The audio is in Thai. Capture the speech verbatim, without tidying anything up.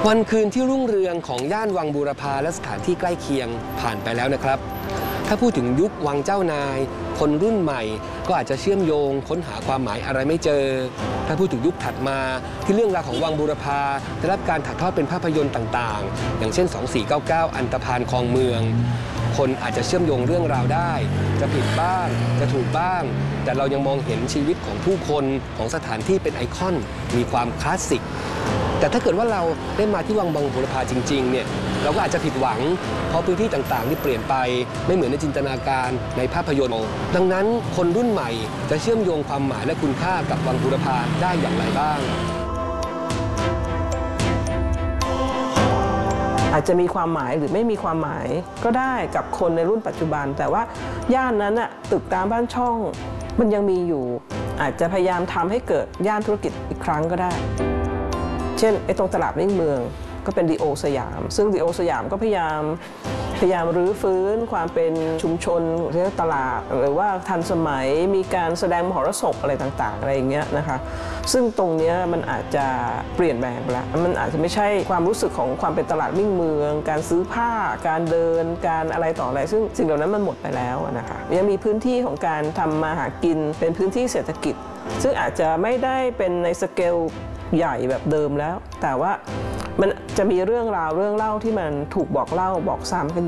วันคืนที่รุ่งเรืองของย่านวังบูรพาและสถานที่ใกล้เคียงผ่านไปแล้วนะครับถ้าพูดถึงยุควังเจ้านายคนรุ่นใหม่ก็อาจจะเชื่อมโยงค้นหาความหมายอะไรไม่เจอถ้าพูดถึงยุคถัดมาที่เรื่องราวของวังบูรพาได้รับการถ่ายทอดเป็นภาพยนตร์ต่างๆอย่างเช่นสองสี่เก้าเก้าอันธพาลคลองเมืองคนอาจจะเชื่อมโยงเรื่องราวได้จะผิดบ้างจะถูกบ้างแต่เรายังมองเห็นชีวิตของผู้คนของสถานที่เป็นไอคอนมีความคลาสสิกแต่ถ้าเกิดว่าเราได้มาที่วังบังบูรพาจริงๆเนี่ยเราก็อาจจะผิดหวังเพราะพื้นที่ต่างๆนี่เปลี่ยนไปไม่เหมือนในจินตนาการในภาพยนตร์ดังนั้นคนรุ่นใหม่จะเชื่อมโยงความหมายและคุณค่ากับวังบูรพาได้อย่างไรบ้างอาจจะมีความหมายหรือไม่มีความหมายก็ได้กับคนในรุ่นปัจจุบันแต่ว่าย่านนั้นน่ะตึกตามบ้านช่องมันยังมีอยู่อาจจะพยายามทำให้เกิดย่านธุรกิจอีกครั้งก็ได้เช่นไอ้ตรงตลาดมิ่งเมืองก็เป็นดีโอสยามซึ่งดีโอสยามก็พยายามพยายามรื้อฟื้นความเป็นชุมชนเรียกตลาดหรือว่าทันสมัยมีการแสดงมหรสพอะไรต่างๆอะไรอย่างเงี้ยนะคะซึ่งตรงนี้มันอาจจะเปลี่ยนแปลงไปแล้วมันอาจจะไม่ใช่ความรู้สึกของความเป็นตลาดมิ่งเมืองการซื้อผ้าการเดินการอะไรต่ออะไรซึ่งสิ่งเหล่านั้นมันหมดไปแล้วนะคะยังมีพื้นที่ของการทำมาหากินเป็นพื้นที่เศรษฐกิจซึ่งอาจจะไม่ได้เป็นในสเกลใหญ่แบบเดิมแล้วแต่ว่ามันจะมีเรื่องราวเรื่องเล่าที่มันถูกบอกเล่าบอกซ้ำกัน